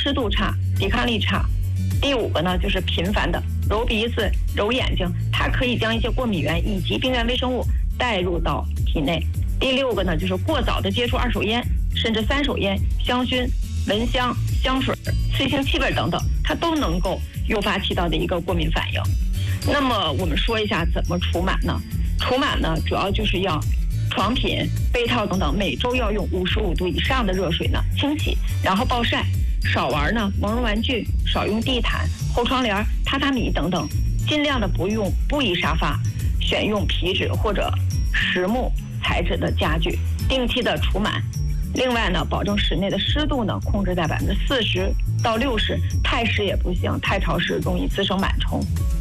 湿度差、抵抗力差。第5个呢，就是频繁的揉鼻子、揉眼睛，它可以将一些过敏源以及病原微生物带入到体内。第6个呢，就是过早的接触2手烟，甚至3手烟、香薰、蚊香、香水、催情气味等等，它都能够诱发起到的一个过敏反应。那么我们说一下怎么除螨呢？除螨呢，主要就是要床品、被套等等，每周要用55度以上的热水呢清洗，然后暴晒。少玩呢毛绒玩具，少用地毯、厚窗帘、榻榻米等等，尽量的不用布艺沙发，选用皮质或者实木材质的家具，定期的除螨。另外呢，保证室内的湿度呢控制在40%到60%，太湿也不行，太潮湿容易滋生螨虫。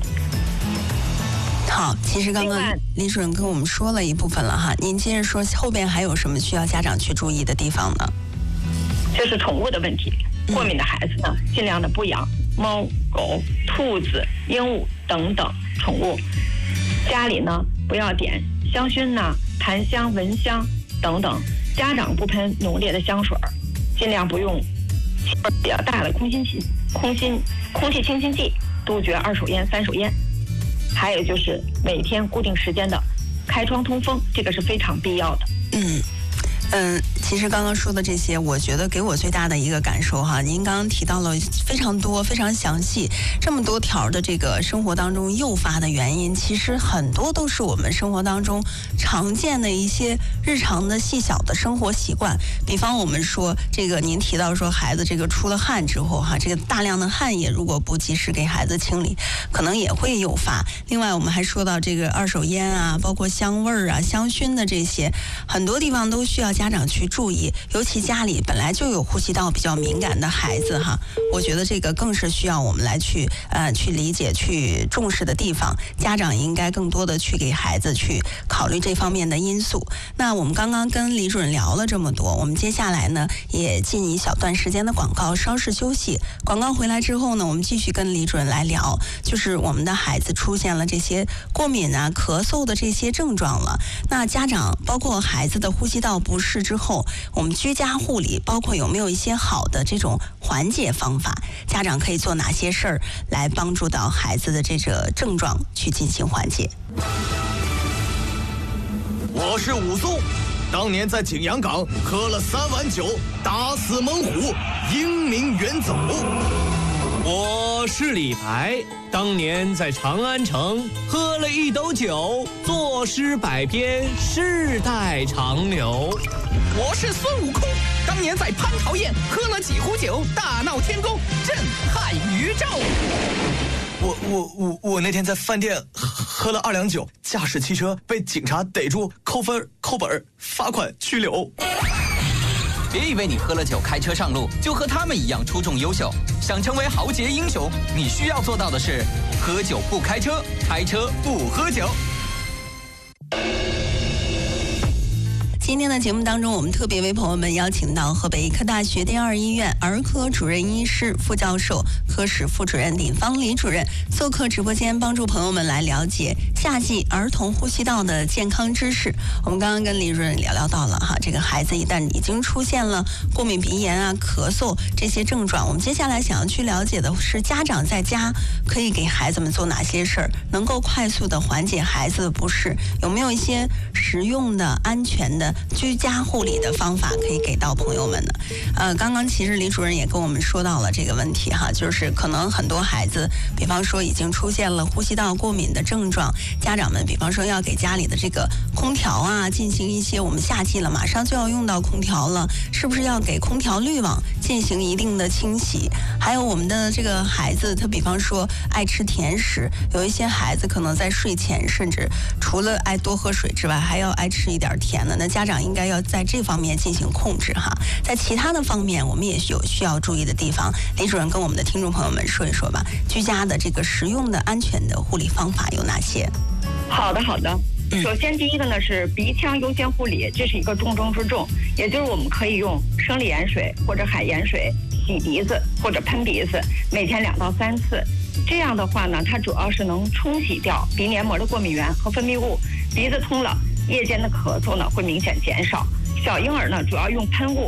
好，其实刚刚李主任跟我们说了一部分了哈，您接着说后边还有什么需要家长去注意的地方呢？ 就是宠物的问题，过敏的孩子呢，尽量的不养猫、狗、兔子、鹦鹉等等宠物。家里呢，不要点香薰呐、檀香、蚊香等等。家长不喷浓烈的香水，尽量不用气味比较大的空气清新剂，杜绝2手烟、3手烟。还有就是每天固定时间的开窗通风，这个是非常必要的。 其实刚刚说的这些，我觉得给我最大的一个感受哈，您刚刚提到了非常多、非常详细，这么多条的这个生活当中诱发的原因，其实很多都是我们生活当中常见的一些日常的细小的生活习惯。比方我们说这个，您提到说孩子这个出了汗之后哈，这个大量的汗液如果不及时给孩子清理，可能也会诱发。另外我们还说到这个2手烟啊，包括香味儿啊、香薰的这些，很多地方都需要家长去注意，尤其家里本来就有呼吸道比较敏感的孩子哈，我觉得这个更是需要我们来去理解、去重视的地方。家长应该更多的去给孩子去考虑这方面的因素。那我们刚刚跟李主任聊了这么多，我们接下来呢也进一小段时间的广告，稍事休息。广告回来之后呢，我们继续跟李主任来聊，就是我们的孩子出现了这些过敏啊、咳嗽的这些症状了。那家长包括孩子的呼吸道不适之后，我们居家护理包括有没有一些好的这种缓解方法？家长可以做哪些事儿来帮助到孩子的这个症状去进行缓解？ 我是武松，当年在景阳岗喝了3碗酒，打死猛虎，英名远走。 我是李白，当年在长安城喝了1斗酒，作诗百篇，世代长流。 我是孙悟空，当年在蟠桃宴喝了几壶酒，大闹天宫，震撼宇宙。 我那天在饭店喝了2两酒，驾驶汽车被警察逮住，扣分、扣本、罚款、拘留。 别以为你喝了酒开车上路就和他们一样出众优秀，想成为豪杰英雄，你需要做到的是喝酒不开车，开车不喝酒。 今天的节目当中，我们特别为朋友们邀请到河北医科大学第2医院儿科主任医师、副教授、科室副主任李芳李主任做客直播间，帮助朋友们来了解夏季儿童呼吸道的健康知识。我们刚刚跟李主任聊到了哈，这个孩子一旦已经出现了过敏鼻炎啊、咳嗽这些症状，我们接下来想要去了解的是，家长在家可以给孩子们做哪些事儿，能够快速的缓解孩子的不适？有没有一些实用的、安全的居家护理的方法可以给到朋友们呢？刚刚其实李主任也跟我们说到了这个问题哈，就是可能很多孩子，比方说已经出现了呼吸道过敏的症状，家长们比方说要给家里的这个空调啊进行一些，我们夏季了，马上就要用到空调了，是不是要给空调滤网进行一定的清洗？还有我们的这个孩子，他比方说爱吃甜食，有一些孩子可能在睡前甚至除了爱多喝水之外，还要爱吃一点甜的，那家长应该要在这方面进行控制哈。在其他的方面，我们也有需要注意的地方。李主任跟我们的听众朋友们说一说吧，居家的这个实用的、安全的护理方法有哪些？ 好的。首先，第一个呢是鼻腔优先护理，这是一个重中之重，也就是我们可以用生理盐水或者海盐水洗鼻子或者喷鼻子，每天2到3次。这样的话呢，它主要是能冲洗掉鼻黏膜的过敏源和分泌物，鼻子通了，夜间的咳嗽呢会明显减少。小婴儿呢主要用喷雾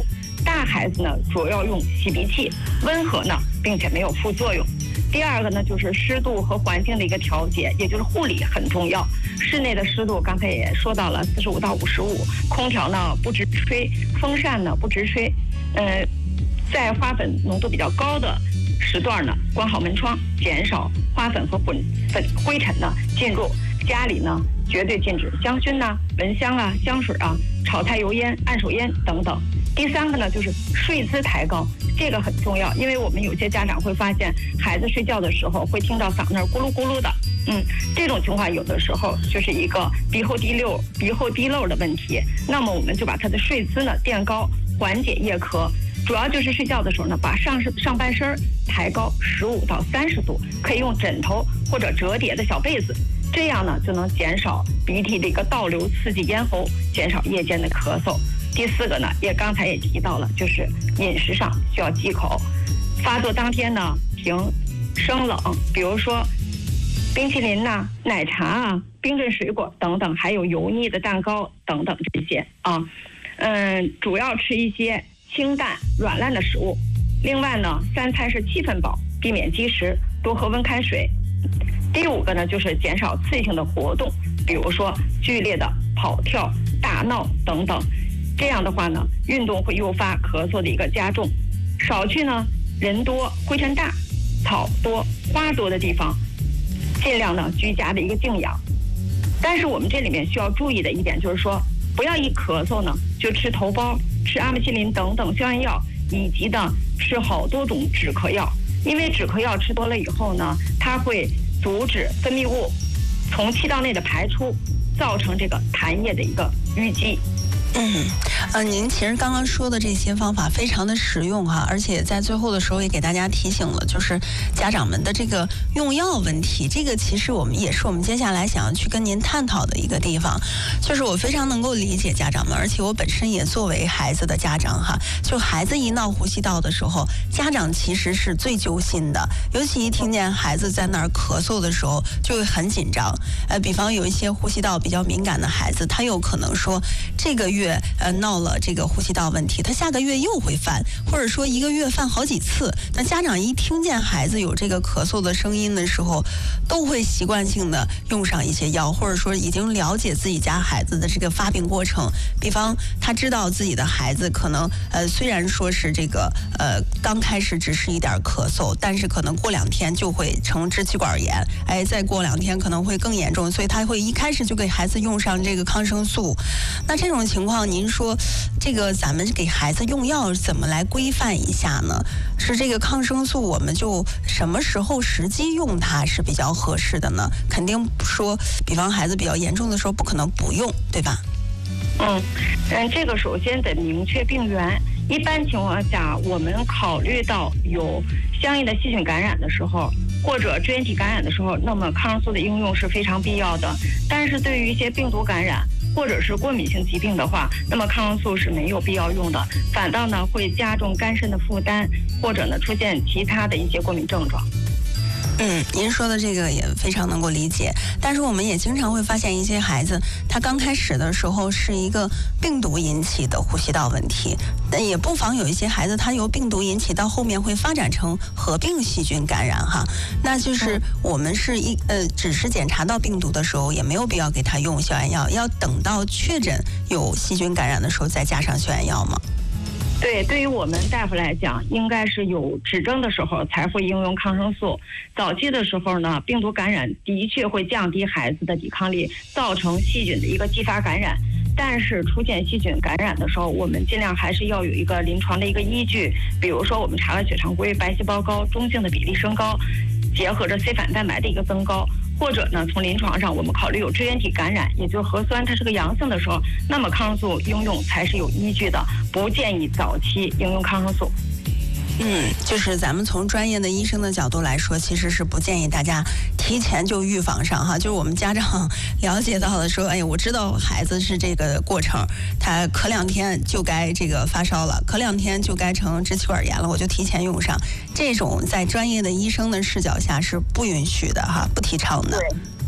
大孩子呢主要用洗鼻器，温和呢，并且没有副作用。第二个呢，就是湿度和环境的一个调节，也就是护理很重要。室内的湿度刚才也说到了45到55，空调呢不直吹，风扇呢不直吹。在花粉浓度比较高的时段呢，关好门窗，减少花粉和灰尘呢进入家里呢，绝对禁止香薰呐、蚊香啊、香水啊、炒菜油烟、按手烟等等。第三个呢，就是睡姿抬高，这个很重要，因为我们有些家长会发现孩子睡觉的时候会听到嗓子那儿咕噜咕噜的，这种情况有的时候就是一个鼻后滴漏的问题。那么我们就把他的睡姿呢垫高，缓解夜咳。主要就是睡觉的时候呢，把上半身抬高15到30度，可以用枕头或者折叠的小被子，这样呢就能减少鼻涕的一个倒流，刺激咽喉，减少夜间的咳嗽。第四个呢，刚才也提到了，就是饮食上需要忌口，发作当天呢停生冷，比如说冰淇淋呐、奶茶啊、冰镇水果等等，还有油腻的蛋糕等等这些啊，主要吃一些清淡软烂的食物。另外呢，3餐是7分饱，避免积食，多喝温开水。第5个呢，就是减少刺激性的活动，比如说剧烈的跑跳、大闹等等。这样的话呢，运动会诱发咳嗽的一个加重。少去呢人多、灰尘大、草多、花多的地方，尽量呢居家的一个静养。但是我们这里面需要注意的一点就是说，不要一咳嗽呢就吃头孢、吃阿莫西林等等消炎药，以及呢吃好多种止咳药。因为止咳药吃多了以后呢，它会阻止分泌物从气道内的排出，造成这个痰液的一个淤积。 您其实刚刚说的这些方法非常的实用哈，而且在最后的时候也给大家提醒了，就是家长们的这个用药问题，这个其实也是我们接下来想要去跟您探讨的一个地方。就是我非常能够理解家长们，而且我本身也作为孩子的家长哈，就孩子一闹呼吸道的时候，家长其实是最揪心的，尤其一听见孩子在那儿咳嗽的时候就会很紧张。比方有一些呼吸道比较敏感的孩子，他有可能说这个月闹了这个呼吸道问题，他下个月又会犯，或者说一个月犯好几次。那家长一听见孩子有这个咳嗽的声音的时候，都会习惯性的用上一些药，或者说已经了解自己家孩子的这个发病过程。比方他知道自己的孩子可能虽然说是这个刚开始只是一点咳嗽，但是可能过2天就会成支气管炎，再过2天可能会更严重，所以他会一开始就给孩子用上这个抗生素。那这种情况，您说这个咱们给孩子用药怎么来规范一下呢？是这个抗生素我们就什么时候时机用它是比较合适的呢？肯定说比方孩子比较严重的时候不可能不用，对吧？ 这个首先得明确病源。一般情况下，我们考虑到有相应的细菌感染的时候，或者支原体感染的时候，那么抗生素的应用是非常必要的。但是对于一些病毒感染或者是过敏性疾病的话，那么抗生素是没有必要用的，反倒呢会加重肝肾的负担，或者呢出现其他的一些过敏症状。 您说的这个也非常能够理解，但是我们也经常会发现一些孩子，他刚开始的时候是一个病毒引起的呼吸道问题，也不妨有一些孩子他由病毒引起到后面会发展成合并细菌感染哈，那就是我们是只是检查到病毒的时候，也没有必要给他用消炎药，要等到确诊有细菌感染的时候再加上消炎药吗？ 对于我们大夫来讲，应该是有指征的时候才会应用抗生素。早期的时候呢，病毒感染的确会降低孩子的抵抗力，造成细菌的一个继发感染。但是出现细菌感染的时候，我们尽量还是要有一个临床的一个依据，比如说我们查了血常规、白细胞高、中性的比例升高，结合着 C 反蛋白的一个增高。或者呢，从临床上我们考虑有支原体感染，也就是核酸它是个阳性的时候，那么抗生素应用才是有依据的，不建议早期应用抗生素。 就是咱们从专业的医生的角度来说，其实是不建议大家提前就预防上哈。就是我们家长了解到的说，我知道孩子是这个过程，他咳2天就该这个发烧了，咳2天就该成支气管炎了，我就提前用上。这种在专业的医生的视角下是不允许的哈，不提倡的。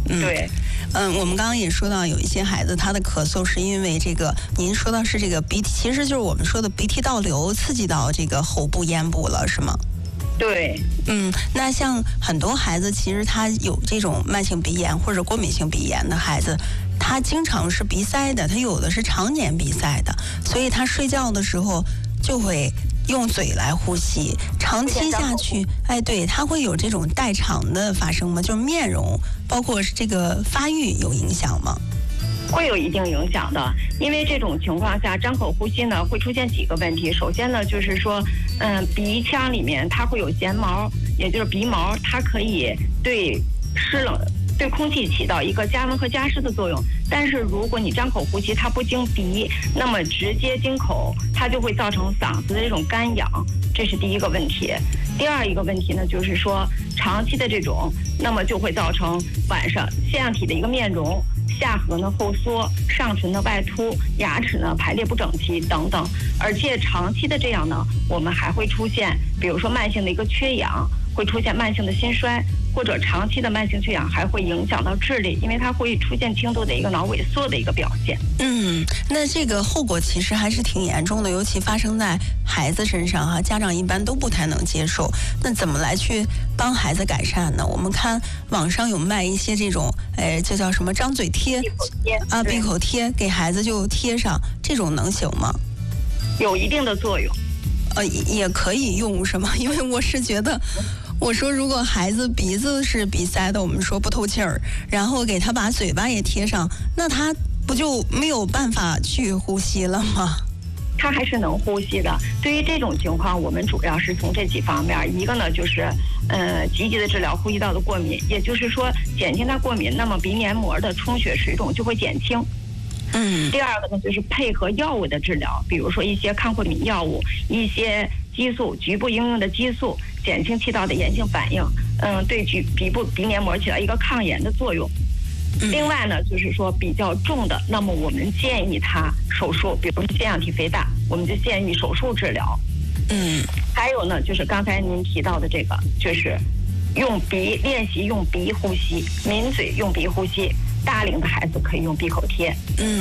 对。 我们刚刚也说到，有一些孩子他的咳嗽是因为这个，您说到是这个鼻涕，其实就是我们说的鼻涕倒流刺激到这个喉部咽部了，是吗？ 对。 那像很多孩子，其实他有这种慢性鼻炎或者过敏性鼻炎的孩子，他经常是鼻塞的，他有的是常年鼻塞的，所以他睡觉的时候就会用嘴来呼吸，长期下去，对，它会有这种代偿的发生吗？就是面容，包括这个发育有影响吗？ 会有一定影响的，因为这种情况下，张口呼吸呢会出现几个问题。首先呢，就是说，鼻腔里面它会有弦毛，也就是鼻毛，它可以对对空气起到一个加温和加湿的作用。但是如果你张口呼吸，它不经鼻，那么直接经口，它就会造成嗓子的这种干痒，这是第一个问题。第二一个问题呢，就是说长期的这种，那么就会造成晚上腺样体的一个面容，下颌呢后缩，上唇呢外凸，牙齿呢排列不整齐等等。而且长期的这样呢，我们还会出现，比如说慢性的一个缺氧，会出现慢性的心衰，或者长期的慢性缺氧还会影响到智力，因为它会出现轻度的一个脑萎缩的一个表现。 那这个后果其实还是挺严重的，尤其发生在孩子身上哈，家长一般都不太能接受。那怎么来去帮孩子改善呢？我们看网上有卖一些这种，这叫什么张嘴贴闭口贴，给孩子就贴上，这种能行吗？ 有一定的作用。 也可以用是吗？因为我是觉得，我说如果孩子鼻子是鼻塞的，我们说不透气儿，然后给他把嘴巴也贴上，那他不就没有办法去呼吸了吗？ 他还是能呼吸的。对于这种情况，我们主要是从这几方面，一个呢就是积极的治疗呼吸道的过敏，也就是说减轻他过敏，那么鼻黏膜的充血水肿就会减轻。第二个呢，就是配合药物的治疗，比如说一些抗过敏药物，一些激素，局部应用的激素，减轻气道的炎性反应，对鼻黏膜起到一个抗炎的作用。另外呢，就是说比较重的，那么我们建议他手术，比如说腺样体肥大，我们就建议手术治疗。还有呢，就是刚才您提到的这个，就是练习用鼻呼吸，抿嘴用鼻呼吸。大龄的孩子可以用闭口贴。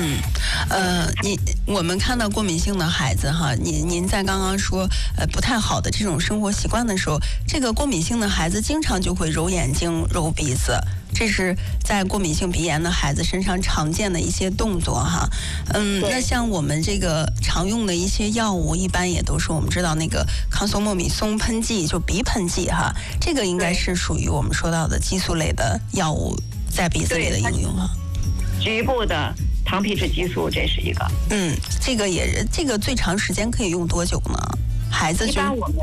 我们看到过敏性的孩子哈，您在刚刚说不太好的这种生活习惯的时候，这个过敏性的孩子经常就会揉眼睛、揉鼻子，这是在过敏性鼻炎的孩子身上常见的一些动作哈。那像我们这个常用的一些药物，一般也都是我们知道那个康索莫米松喷剂，就鼻喷剂哈，这个应该是属于我们说到的激素类的药物在鼻子里的应用哈。 局部的糖皮质激素，这是一个。 这个最长时间可以用多久呢？孩子一般我们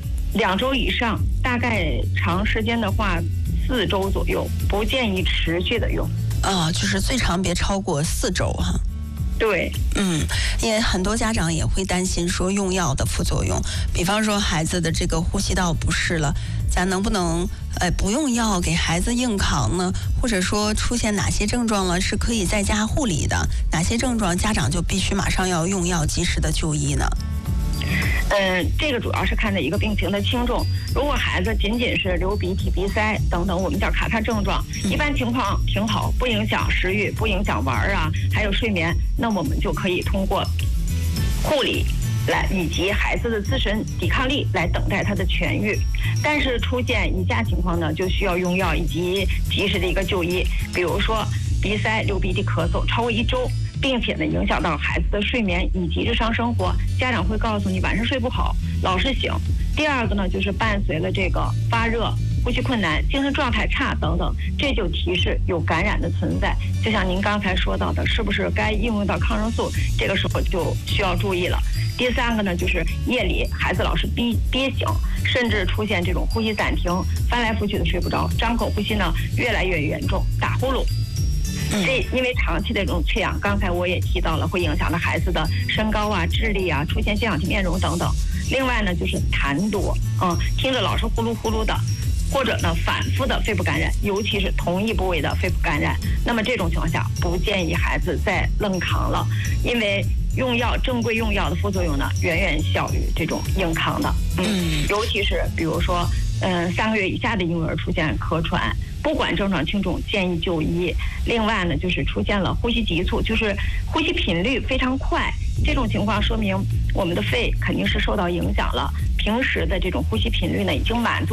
2周以上，大概长时间的话4周左右，不建议持续的用。 就是最长别超过4周哈。 对， 也很多家长也会担心说用药的副作用，比方说孩子的这个呼吸道不适了，咱能不能不用药给孩子硬扛呢？或者说出现哪些症状了是可以在家护理的，哪些症状家长就必须马上要用药及时的就医呢？ 这个主要是看的一个病情的轻重。如果孩子仅仅是流鼻涕、鼻塞等等，我们叫卡他症状，一般情况挺好，不影响食欲，不影响玩啊，还有睡眠，那我们就可以通过护理来以及孩子的自身抵抗力来等待他的痊愈。但是出现以下情况呢，就需要用药以及及时的一个就医，比如说鼻塞、流鼻涕、咳嗽超过1周，并且呢影响到孩子的睡眠以及日常生活，家长会告诉你晚上睡不好，老是醒。第二个呢，就是伴随了这个发热、呼吸困难、精神状态差等等，这就提示有感染的存在。就像您刚才说到的，是不是该应用到抗生素，这个时候就需要注意了。第三个呢，就是夜里孩子老是憋醒，甚至出现这种呼吸暂停、翻来覆去的睡不着，张口呼吸呢越来越严重，打呼噜。这因为长期的这种缺氧，刚才我也提到了，会影响到孩子的身高啊、智力啊，出现腺样体面容等等。另外呢，就是痰多，听着老是呼噜呼噜的，或者呢反复的肺部感染，尤其是同一部位的肺部感染。那么这种情况下，不建议孩子再愣扛了，因为用药正规用药的副作用呢，远远小于这种硬扛的。尤其是比如说，3个月以下的婴儿出现咳喘，不管症状轻重，建议就医。另外呢，就是出现了呼吸急促，就是呼吸频率非常快，这种情况说明我们的肺肯定是受到影响了。平时的这种呼吸频率呢，已经满足